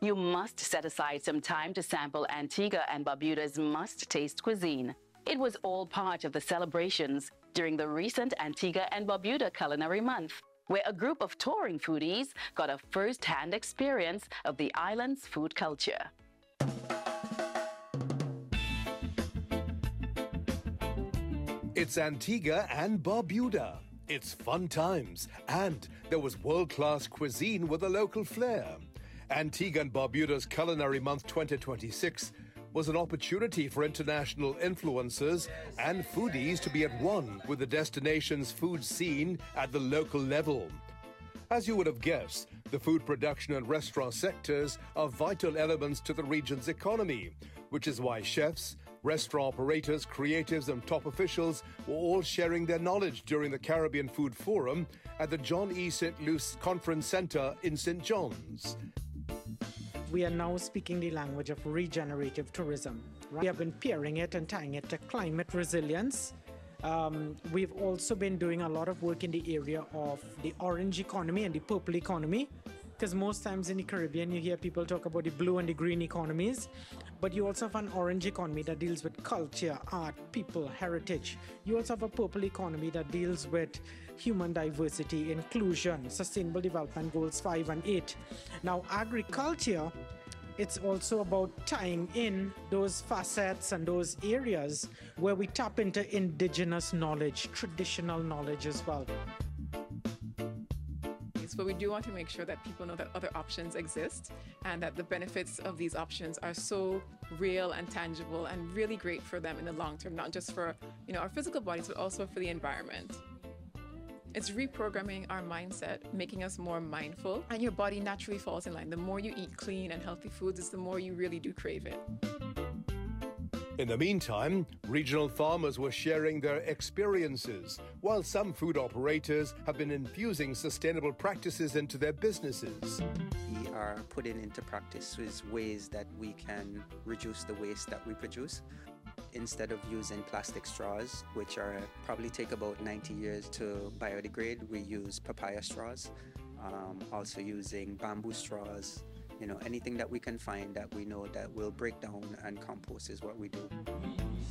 you must set aside some time to sample Antigua and Barbuda's must-taste cuisine. It was all part of the celebrations during the recent Antigua and Barbuda Culinary Month, where a group of touring foodies got a first-hand experience of the island's food culture. It's Antigua and Barbuda. It's fun times, and there was world-class cuisine with a local flair. Antigua and Barbuda's Culinary Month 2026 was an opportunity for international influencers and foodies to be at one with the destination's food scene at the local level. As you would have guessed, the food production and restaurant sectors are vital elements to the region's economy, which is why chefs, restaurant operators, creatives and top officials were all sharing their knowledge during the Caribbean Food Forum at the John E. St. Luce Conference Centre in St. John's. We are now speaking the language of regenerative tourism. We have been pairing it and tying it to climate resilience. We've also been doing a lot of work in the area of the orange economy and the purple economy, because most times in the Caribbean you hear people talk about the blue and the green economies, but you also have an orange economy that deals with culture, art, people, heritage. You also have a purple economy that deals with human diversity, inclusion, sustainable development goals 5 and 8. Now agriculture, it's also about tying in those facets and those areas where we tap into indigenous knowledge, traditional knowledge as well. But we do want to make sure that people know that other options exist and that the benefits of these options are so real and tangible and really great for them in the long term, not just for our physical bodies, but also for the environment. It's reprogramming our mindset, making us more mindful, and your body naturally falls in line. The more you eat clean and healthy foods, the more you really do crave it. In the meantime, regional farmers were sharing their experiences, while some food operators have been infusing sustainable practices into their businesses. We are putting into practice ways that we can reduce the waste that we produce. Instead of using plastic straws, which probably take about 90 years to biodegrade, we use papaya straws, also using bamboo straws. Anything that we can find that we know that will break down and compost is what we do.